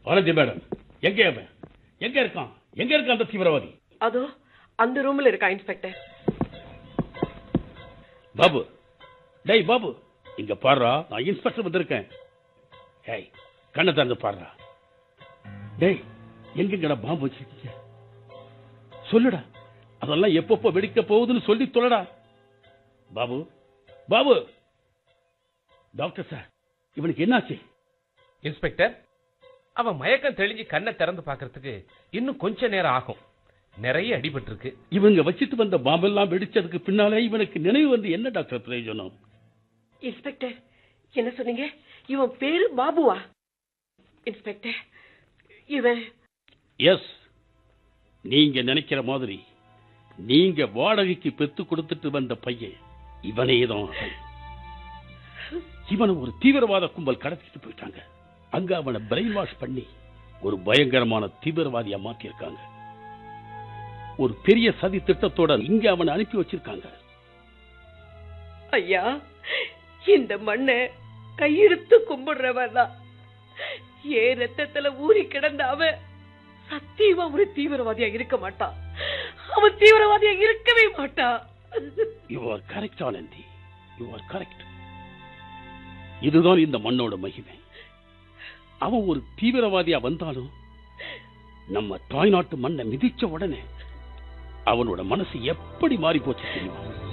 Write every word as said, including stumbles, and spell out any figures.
Bharathi madam, எங்க அவன்? எங்க இருக்கான்? எங்க இருக்கான் அந்த தீவிரவாதி? அதோ அந்த ரூம்ல இருக்கா இன்ஸ்பெக்டர். பாபு, டேய் பாபு, இங்க பாருடா, நான் இன்ஸ்பெக்டர் வந்திருக்கேன். ஏய், கண்ணை திறந்து பாருடா. டேய், எங்கெங்கடா பாம்பு வச்சிருக்கீங்க? சொல்லுடா, அதெல்லாம் எப்பப்போ வெடிக்க போகுதுன்னு சொல்லி சொல்லடா. பாபு, பாபு. டாக்டர் சார், இவனுக்கு என்னாச்சு? இன்ஸ்பெக்டர், அவன் மயக்கம் தெளிஞ்சு கண்ணை திறந்து பாக்கிறதுக்கு இன்னும் கொஞ்ச நேரம் ஆகும். நிறைய அடிபட்டு இருக்கு. இவங்க வச்சிட்டு வந்த பாம்பெல்லாம் வெடிச்சதுக்கு பின்னாலே இவனுக்கு நினைவு வந்து என்ன டாக்டர் பிரயோஜனம்? இன்ஸ்பெக்டர், என்ன சொன்னீங்க? இவன் பேரு பாபுவா? இன்ஸ்பெக்டர், இவன் எஸ், நீங்க நினைக்கிற மாதிரி நீங்க வாடகைக்கு பெத்து கொடுத்துட்டு வந்த பையன் இவனே தான். இவனை ஒரு தீவிரவாத கும்பல் கடத்திட்டு போயிட்டாங்க. அங்க அவனை பிரெயின் வாஷ் பண்ணி ஒரு பயங்கரமான தீவிரவாதியா மாத்திருக்காங்க. ஒரு பெரிய சதி திட்டத்தோட இங்க அவனை அனுப்பி வச்சிருக்காங்க. ஐயா, இந்த மண்ணை கையெடுத்து கும்பிடுறவன் தான். ஏ ரத்தத்துல ஊறி கிடந்த அவன் சத்தியமா ஒரு தீவிரவாதியா இருக்க மாட்டான். அவன் தீவிரவாதியா இருக்கவே மாட்டான். You are correct Anandhi, you are correct. இதுதான் இந்த மண்ணோட மகிமை. அவன் ஒரு தீவிரவாதியா வந்தாலும் நம்ம தாய்நாட்டு மண்ணை மிதிச்ச உடனே அவனோட மனசு எப்படி மாறி போச்சு தெரியுமா?